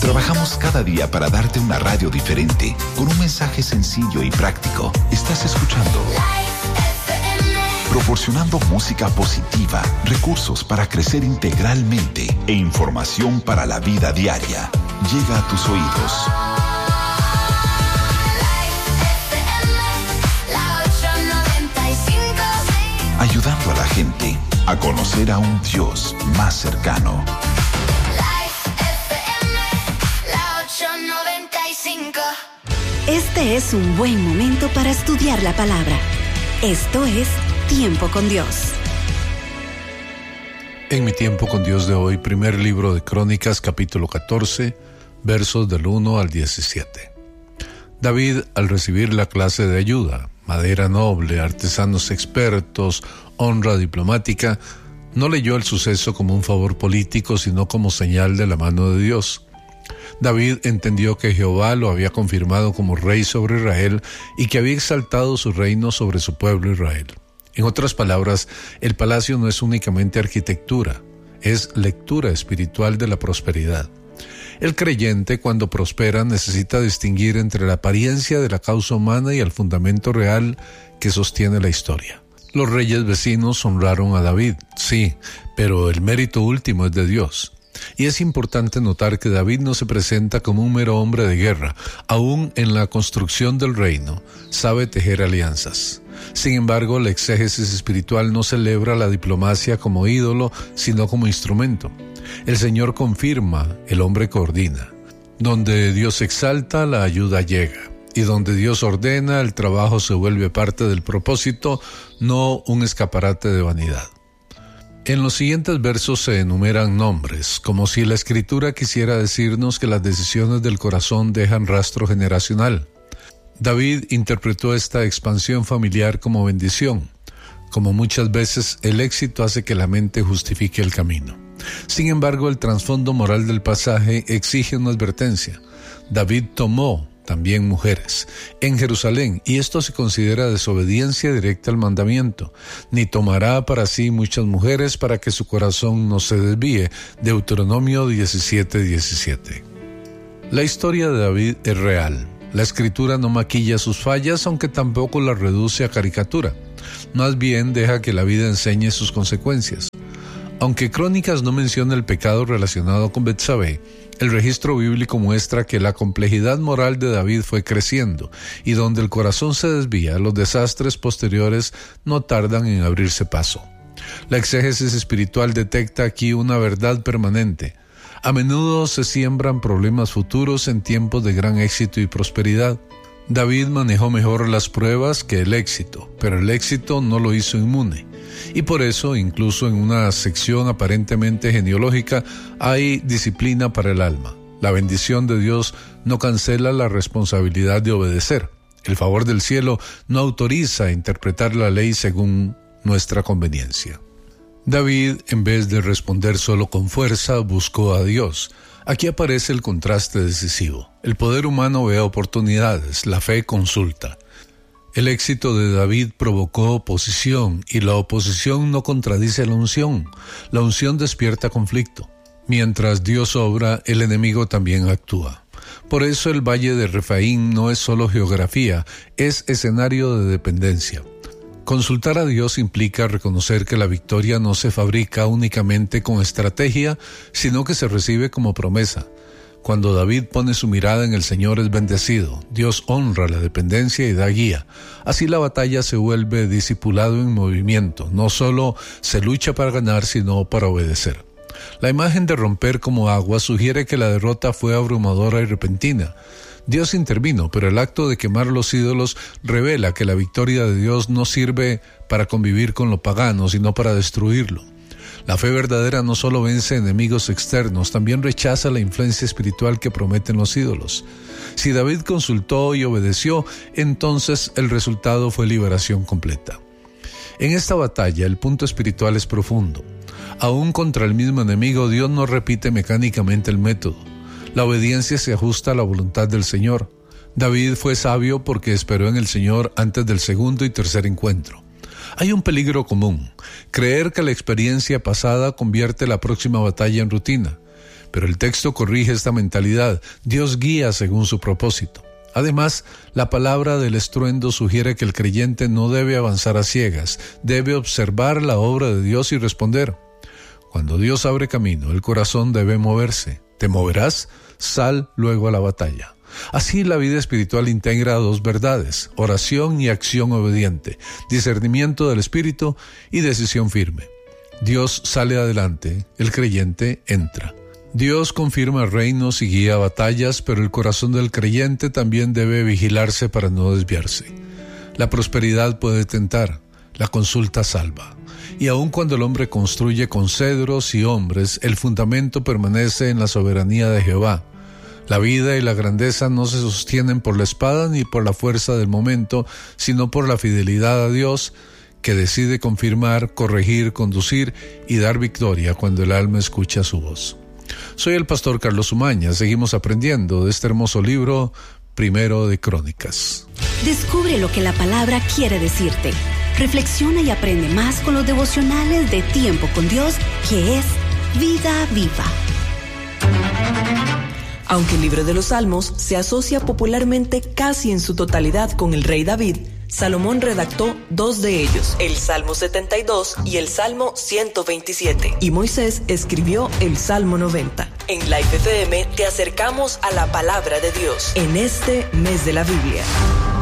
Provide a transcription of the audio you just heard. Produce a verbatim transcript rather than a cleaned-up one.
Trabajamos cada día para darte una radio diferente, con un mensaje sencillo y práctico. Estás escuchando proporcionando música positiva, recursos para crecer integralmente e información para la vida diaria. Llega a tus oídos. Ayudando a la gente a conocer a un Dios más cercano. Este es un buen momento para estudiar la palabra. Esto es Tiempo con Dios. En mi Tiempo con Dios de hoy, primer libro de Crónicas, capítulo catorce, versos del uno al diecisiete. David, al recibir la clase de ayuda, madera noble, artesanos expertos, honra diplomática, no leyó el suceso como un favor político, sino como señal de la mano de Dios. David entendió que Jehová lo había confirmado como rey sobre Israel y que había exaltado su reino sobre su pueblo Israel. En otras palabras, el palacio no es únicamente arquitectura, es lectura espiritual de la prosperidad. El creyente, cuando prospera, necesita distinguir entre la apariencia de la causa humana y el fundamento real que sostiene la historia. Los reyes vecinos honraron a David, sí, pero el mérito último es de Dios. Y es importante notar que David no se presenta como un mero hombre de guerra. Aún en la construcción del reino, sabe tejer alianzas. Sin embargo, la exégesis espiritual no celebra la diplomacia como ídolo, sino como instrumento. El Señor confirma, el hombre coordina. Donde Dios exalta, la ayuda llega. Y donde Dios ordena, el trabajo se vuelve parte del propósito, no un escaparate de vanidad. En los siguientes versos se enumeran nombres, como si la Escritura quisiera decirnos que las decisiones del corazón dejan rastro generacional. David interpretó esta expansión familiar como bendición. Como muchas veces, el éxito hace que la mente justifique el camino. Sin embargo, el trasfondo moral del pasaje exige una advertencia. David tomó también mujeres en Jerusalén, y esto se considera desobediencia directa al mandamiento. Ni tomará para sí muchas mujeres para que su corazón no se desvíe. Deuteronomio diecisiete diecisiete. La historia de David es real. La Escritura no maquilla sus fallas, aunque tampoco las reduce a caricatura. Más bien deja que la vida enseñe sus consecuencias. Aunque Crónicas no menciona el pecado relacionado con Betsabé, el registro bíblico muestra que la complejidad moral de David fue creciendo, y donde el corazón se desvía, los desastres posteriores no tardan en abrirse paso. La exégesis espiritual detecta aquí una verdad permanente. A menudo se siembran problemas futuros en tiempos de gran éxito y prosperidad. David manejó mejor las pruebas que el éxito, pero el éxito no lo hizo inmune. Y por eso, incluso en una sección aparentemente genealógica, hay disciplina para el alma. La bendición de Dios no cancela la responsabilidad de obedecer. El favor del cielo no autoriza a interpretar la ley según nuestra conveniencia. David, en vez de responder solo con fuerza, buscó a Dios. Aquí aparece el contraste decisivo. El poder humano ve oportunidades, la fe consulta. El éxito de David provocó oposición, y la oposición no contradice la unción. La unción despierta conflicto. Mientras Dios obra, el enemigo también actúa. Por eso el valle de Refaín no es solo geografía, es escenario de dependencia. Consultar a Dios implica reconocer que la victoria no se fabrica únicamente con estrategia, sino que se recibe como promesa. Cuando David pone su mirada en el Señor es bendecido. Dios honra la dependencia y da guía. Así la batalla se vuelve discipulado en movimiento. No solo se lucha para ganar, sino para obedecer. La imagen de romper como agua sugiere que la derrota fue abrumadora y repentina. Dios intervino, pero el acto de quemar los ídolos revela que la victoria de Dios no sirve para convivir con lo pagano, sino para destruirlo. La fe verdadera no solo vence enemigos externos, también rechaza la influencia espiritual que prometen los ídolos. Si David consultó y obedeció, entonces el resultado fue liberación completa. En esta batalla, el punto espiritual es profundo. Aún contra el mismo enemigo, Dios no repite mecánicamente el método. La obediencia se ajusta a la voluntad del Señor. David fue sabio porque esperó en el Señor antes del segundo y tercer encuentro. Hay un peligro común: creer que la experiencia pasada convierte la próxima batalla en rutina. Pero el texto corrige esta mentalidad. Dios guía según su propósito. Además, la palabra del estruendo sugiere que el creyente no debe avanzar a ciegas, debe observar la obra de Dios y responder. Cuando Dios abre camino, el corazón debe moverse. ¿Te moverás? Sal luego a la batalla. Así la vida espiritual integra dos verdades: oración y acción obediente, discernimiento del espíritu y decisión firme. Dios sale adelante, el creyente entra. Dios confirma reinos y guía batallas, pero el corazón del creyente también debe vigilarse para no desviarse. La prosperidad puede tentar, la consulta salva. Y aun cuando el hombre construye con cedros y hombres, el fundamento permanece en la soberanía de Jehová. La vida y la grandeza no se sostienen por la espada ni por la fuerza del momento, sino por la fidelidad a Dios, que decide confirmar, corregir, conducir y dar victoria cuando el alma escucha su voz. Soy el pastor Carlos Umaña. Seguimos aprendiendo de este hermoso libro, Primero de Crónicas. Descubre lo que la palabra quiere decirte. Reflexiona y aprende más con los devocionales de Tiempo con Dios, que es Vida Viva. Aunque el libro de los Salmos se asocia popularmente casi en su totalidad con el rey David, Salomón redactó dos de ellos, el Salmo setenta y dos y el Salmo ciento veintisiete, y Moisés escribió el Salmo noventa. En Life F M te acercamos a la palabra de Dios en este mes de la Biblia.